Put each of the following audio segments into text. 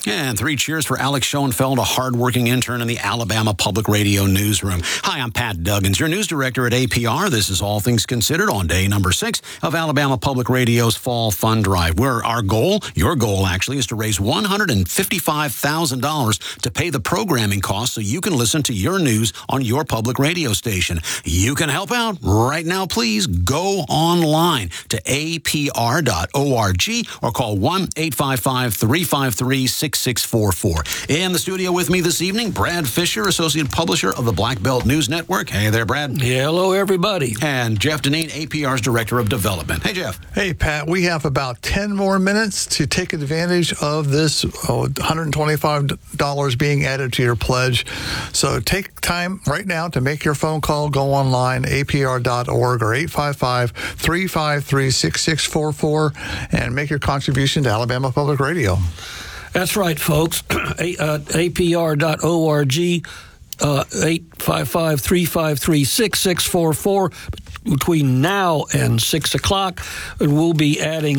And 3 cheers for Alex Schoenfeld, a hardworking intern in the Alabama Public Radio newsroom. Hi, I'm Pat Duggins, your news director at APR. This is All Things Considered on day number 6 of Alabama Public Radio's Fall Fund Drive, where our goal, your goal actually, is to raise $155,000 to pay the programming costs so you can listen to your news on your public radio station. You can help out right now. Please go online to apr.org or call 1-855-353-6644. In the studio with me this evening, Brad Fisher, associate publisher of the Black Belt News Network. Hey there, Brad. Yeah, hello, everybody. And Jeff Deneen, APR's director of development. Hey, Jeff. Hey, Pat. We have about 10 more minutes to take advantage of this $125 being added to your pledge. So take time right now to make your phone call. Go online, apr.org or 855-353-6644, and make your contribution to Alabama Public Radio. That's right, folks. APR.org, 855-353-6644. Between now and 6 o'clock, we'll be adding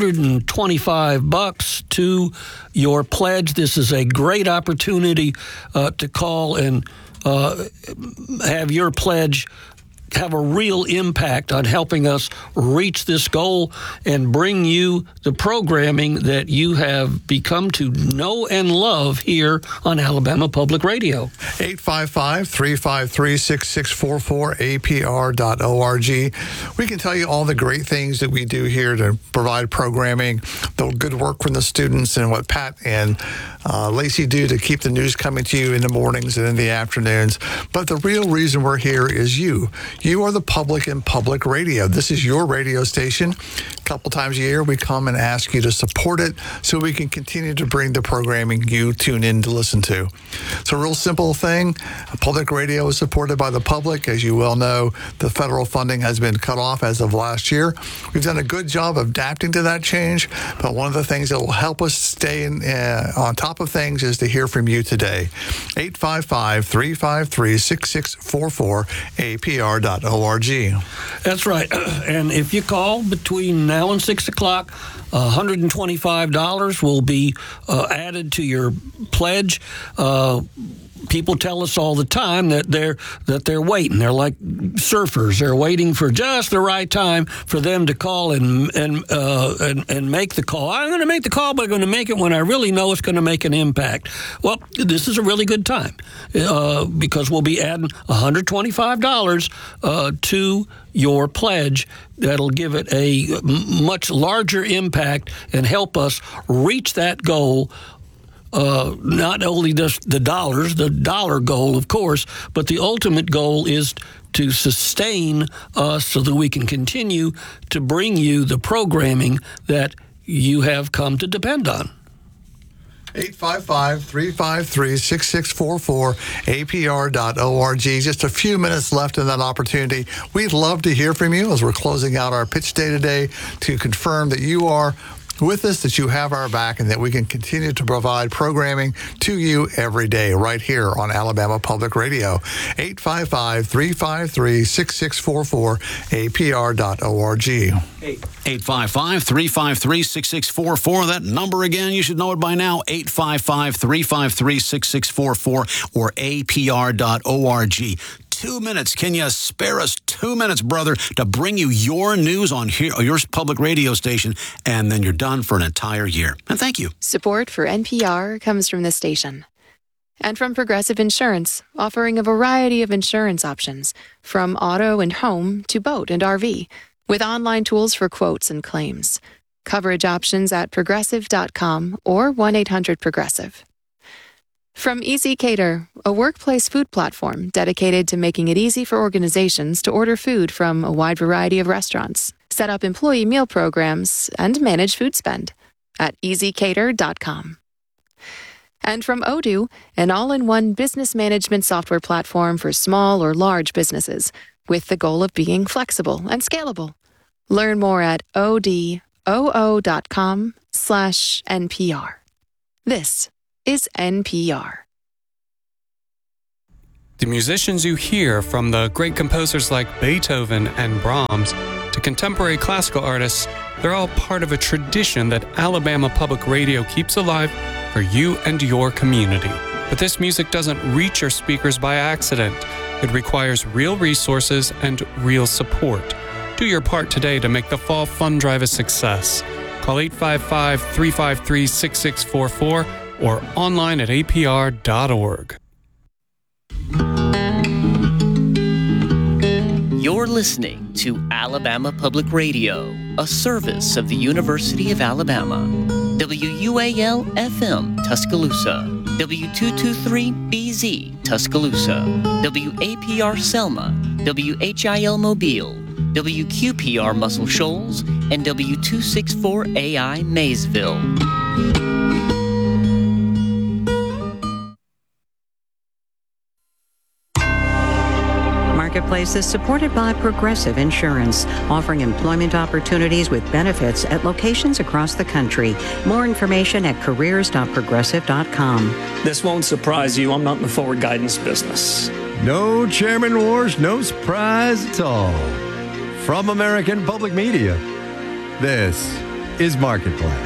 $125 to your pledge. This is a great opportunity to call and have your pledge have a real impact on helping us reach this goal and bring you the programming that you have become to know and love here on Alabama Public Radio. 855-353-6644, apr.org. We can tell you all the great things that we do here to provide programming, the good work from the students, and what Pat and Lacey do to keep the news coming to you in the mornings and in the afternoons. But the real reason we're here is you. You are the public in public radio. This is your radio station. A couple times a year, we come and ask you to support it so we can continue to bring the programming you tune in to listen to. It's a real simple thing. Public radio is supported by the public. As you well know, the federal funding has been cut off as of last year. We've done a good job of adapting to that change, but one of the things that will help us stay on top of things is to hear from you today. 855-353-6644, apr.org. That's right. And if you call between now and 6 o'clock, $125 will be added to your pledge. People tell us all the time that they're waiting. They're like surfers. They're waiting for just the right time for them to call and make the call. I'm going to make the call, but I'm going to make it when I really know it's going to make an impact. Well, this is a really good time because we'll be adding $125 to your pledge. That'll give it a much larger impact and help us reach that goal. Not only just the dollar goal, of course, but the ultimate goal is to sustain us so that we can continue to bring you the programming that you have come to depend on. 855-353-6644, apr.org. Just a few minutes left in that opportunity. We'd love to hear from you as we're closing out our pitch day today to confirm that you are with us, that you have our back, and that we can continue to provide programming to you every day right here on Alabama Public Radio. 855-353-6644, apr.org. 855-353-6644. That number again, you should know it by now, 855-353-6644 or apr.org. 2 minutes. Can you spare us 2 minutes, brother, to bring you your news on your public radio station, and then you're done for an entire year. And thank you. Support for NPR comes from the station and from Progressive Insurance, offering a variety of insurance options, from auto and home to boat and RV, with online tools for quotes and claims. Coverage options at progressive.com or 1-800-PROGRESSIVE. From Easy Cater, a workplace food platform dedicated to making it easy for organizations to order food from a wide variety of restaurants, set up employee meal programs, and manage food spend at easycater.com. And from Odoo, an all-in-one business management software platform for small or large businesses, with the goal of being flexible and scalable. Learn more at odoo.com/NPR. This is NPR. The musicians you hear, from the great composers like Beethoven and Brahms to contemporary classical artists, they're all part of a tradition that Alabama Public Radio keeps alive for you and your community. But this music doesn't reach your speakers by accident. It requires real resources and real support. Do your part today to make the Fall Fund Drive a success. Call 855-353-6644 or online at apr.org. You're listening to Alabama Public Radio, a service of the University of Alabama. WUAL-FM, Tuscaloosa. W223BZ, Tuscaloosa. WAPR Selma. WHIL Mobile. WQPR Muscle Shoals. And W264AI Maysville. Marketplace is supported by Progressive Insurance, offering employment opportunities with benefits at locations across the country. More information at careers.progressive.com. This won't surprise you. I'm not in the forward guidance business. No, Chairman Warsh, no surprise at all. From American Public Media, this is Marketplace.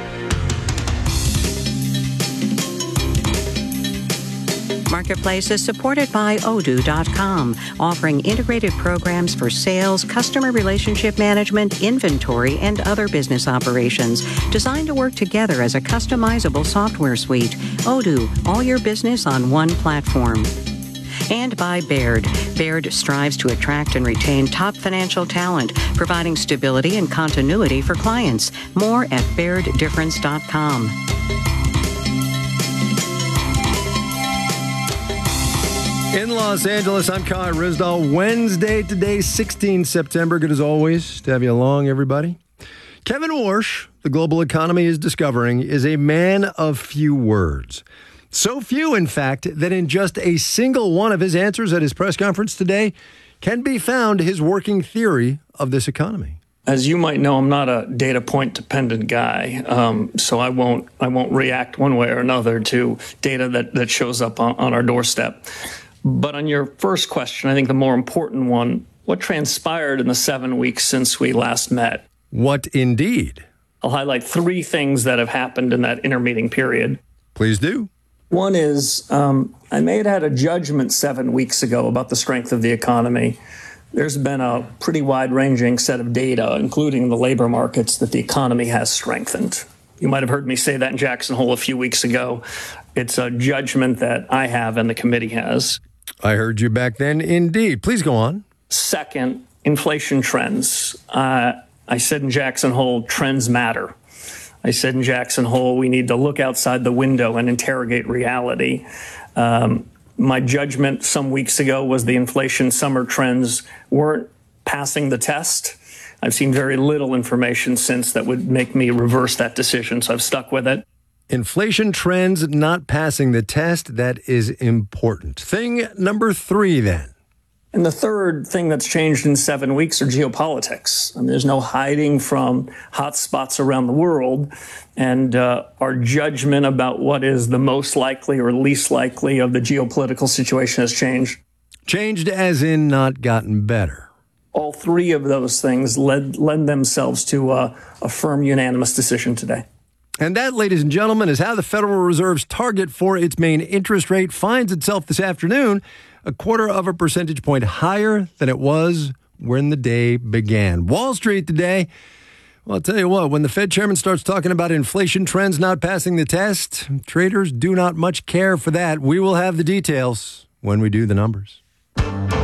Marketplace is supported by Odoo.com, offering integrated programs for sales, customer relationship management, inventory, and other business operations, designed to work together as a customizable software suite. Odoo, all your business on one platform. And by Baird. Baird strives to attract and retain top financial talent, providing stability and continuity for clients. More at BairdDifference.com. In Los Angeles, I'm Kai Risdall. Wednesday today, 16 September. Good as always to have you along, everybody. Kevin Warsh, the global economy is discovering, is a man of few words. So few, in fact, that in just a single one of his answers at his press conference today can be found his working theory of this economy. As you might know, I'm not a data point dependent guy, so I won't react one way or another to data that shows up on our doorstep. But on your first question, I think the more important one, what transpired in the 7 weeks since we last met? What indeed? I'll highlight three things that have happened in that intermeeting period. Please do. One is I may have had a judgment 7 weeks ago about the strength of the economy. There's been a pretty wide-ranging set of data, including the labor markets, that the economy has strengthened. You might have heard me say that in Jackson Hole a few weeks ago. It's a judgment that I have and the committee has. I heard you back then, indeed. Please go on. Second, inflation trends. I said in Jackson Hole, trends matter. I said in Jackson Hole, we need to look outside the window and interrogate reality. My judgment some weeks ago was the inflation summer trends weren't passing the test. I've seen very little information since that would make me reverse that decision, so I've stuck with it. Inflation trends not passing the test, that is important. Thing number three, then. And the third thing that's changed in 7 weeks are geopolitics. I mean, there's no hiding from hot spots around the world, and our judgment about what is the most likely or least likely of the geopolitical situation has changed. Changed as in not gotten better. All three of those things lend themselves to a firm unanimous decision today. And that, ladies and gentlemen, is how the Federal Reserve's target for its main interest rate finds itself this afternoon, 0.25 percentage point higher than it was when the day began. Wall Street today, well, I'll tell you what, when the Fed chairman starts talking about inflation trends not passing the test, traders do not much care for that. We will have the details when we do the numbers.